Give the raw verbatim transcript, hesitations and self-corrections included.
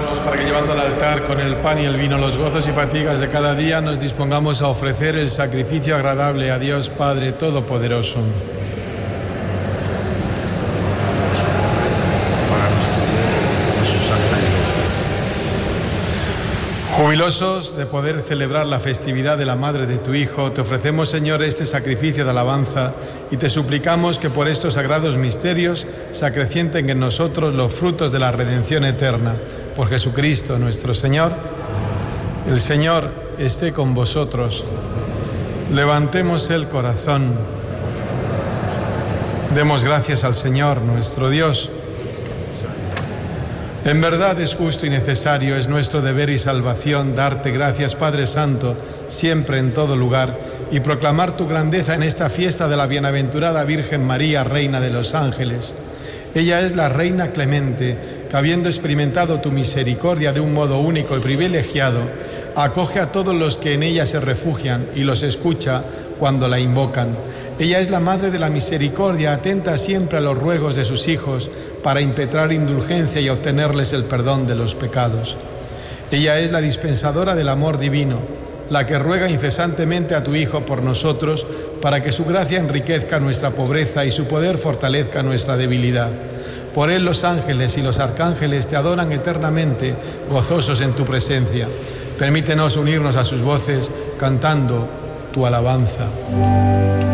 hermanos, para que llevando al altar con el pan y el vino los gozos y fatigas de cada día nos dispongamos a ofrecer el sacrificio agradable a Dios Padre Todopoderoso. Jubilosos de poder celebrar la festividad de la Madre de tu Hijo, te ofrecemos, Señor, este sacrificio de alabanza y te suplicamos que por estos sagrados misterios se acrecienten en nosotros los frutos de la redención eterna. Por Jesucristo nuestro Señor. El Señor esté con vosotros. Levantemos el corazón. Demos gracias al Señor nuestro Dios. En verdad es justo y necesario, es nuestro deber y salvación darte gracias, Padre Santo, siempre en todo lugar, y proclamar tu grandeza en esta fiesta de la bienaventurada Virgen María, Reina de los Ángeles. Ella es la Reina clemente, que habiendo experimentado tu misericordia de un modo único y privilegiado, acoge a todos los que en ella se refugian y los escucha cuando la invocan. Ella es la Madre de la Misericordia, atenta siempre a los ruegos de sus hijos para impetrar indulgencia y obtenerles el perdón de los pecados. Ella es la dispensadora del amor divino, la que ruega incesantemente a tu Hijo por nosotros para que su gracia enriquezca nuestra pobreza y su poder fortalezca nuestra debilidad. Por él los ángeles y los arcángeles te adoran eternamente, gozosos en tu presencia. Permítenos unirnos a sus voces cantando tu alabanza.